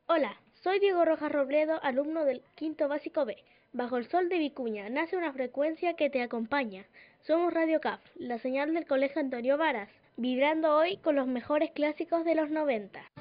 Hola, soy Diego Rojas Robledo, alumno del quinto básico B. Bajo el sol de Vicuña nace una frecuencia que te acompaña. Somos Radio CAF, la señal del Colegio Antonio Varas, vibrando hoy con los mejores clásicos de los 90.